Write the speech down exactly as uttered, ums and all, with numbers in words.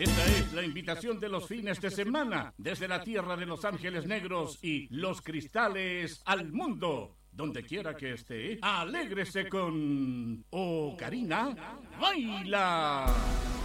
Esta es la invitación de los fines de semana desde la tierra de Los Ángeles Negros y Los Cristales al mundo. Donde quiera que esté, alégrese con Ocarina Baila.